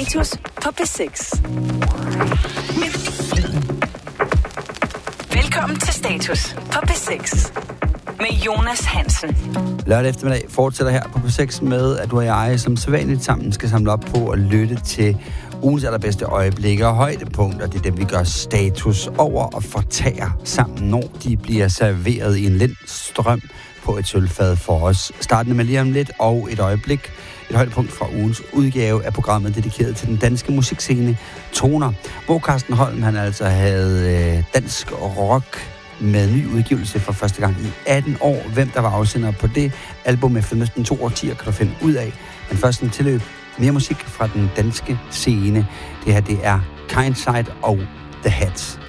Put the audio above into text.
Status på P6. Velkommen til Status på P6 med Jonas Hansen. Lørdag eftermiddag fortsætter her på P6 med, at du og jeg som sædvanligt sammen skal samle op på at lytte til ugens allerbedste øjeblikke og højdepunkter. Det er dem, vi gør status over og fortager sammen, når de bliver serveret i en lind strøm på et sølvfad for os. Startende med lige om lidt og et øjeblik. Et højdepunkt fra ugens udgave af programmet dedikeret til den danske musikscene Toner, hvor Carsten Holm han altså havde dansk rock med ny udgivelse for første gang i 18 år. Hvem der var afsender på det album efter næsten 2 årtier, kan du finde ud af. Men først en tilløb. Mere musik fra den danske scene. Det her, det er Kindside og The Hats.